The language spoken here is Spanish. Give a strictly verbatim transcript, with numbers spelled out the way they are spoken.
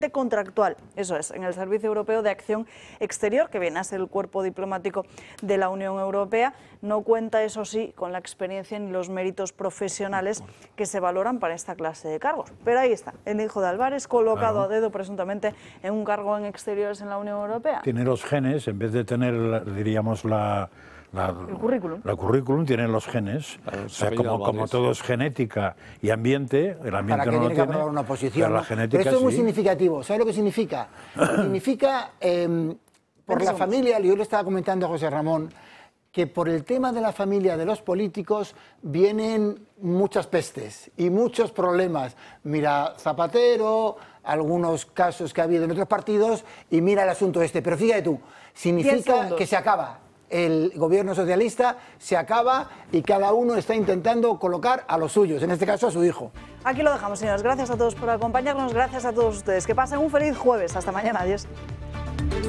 contractual, eso es, en el Servicio Europeo de Acción Exterior, que viene a ser el cuerpo diplomático de la Unión Europea. No cuenta, eso sí, con la experiencia ni los méritos profesionales que se valoran para esta clase de cargos. Pero ahí está, el hijo de Álvarez, colocado claro. a dedo presuntamente en un cargo en exteriores en la Unión Europea. Tiene los genes, en vez de tener, diríamos, la... La, el currículum. La currículum tiene los genes, claro, o sea, como, como todo es genética y ambiente, el ambiente para no lo tiene. tiene, que una posición, pero, ¿no? la genética, pero esto es muy sí. significativo. ¿Sabes lo que significa? Significa, eh, por la familia, yo le estaba comentando a José Ramón, que por el tema de la familia de los políticos vienen muchas pestes y muchos problemas. Mira Zapatero, algunos casos que ha habido en otros partidos y mira el asunto este. Pero fíjate tú, significa que se acaba. El gobierno socialista se acaba y cada uno está intentando colocar a los suyos, en este caso a su hijo. Aquí lo dejamos, señores. Gracias a todos por acompañarnos, gracias a todos ustedes. Que pasen un feliz jueves. Hasta mañana. Adiós.